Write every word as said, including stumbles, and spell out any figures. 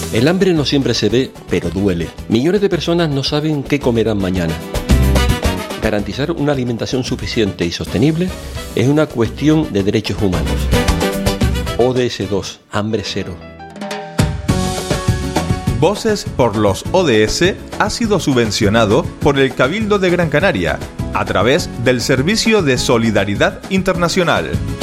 El hambre no siempre se ve, pero duele. Millones de personas no saben qué comerán mañana. Garantizar una alimentación suficiente y sostenible es una cuestión de derechos humanos. O D S dos, hambre cero. Voces por los O D S ha sido subvencionado por el Cabildo de Gran Canaria a través del Servicio de Solidaridad Internacional.